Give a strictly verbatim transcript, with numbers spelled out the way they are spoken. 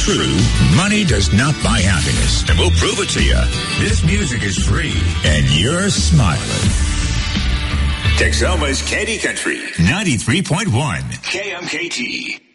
true. Money does not buy happiness, and we'll prove it to you. This music is free, and you're smiling. Texoma's Candy Country, ninety-three point one K M K T.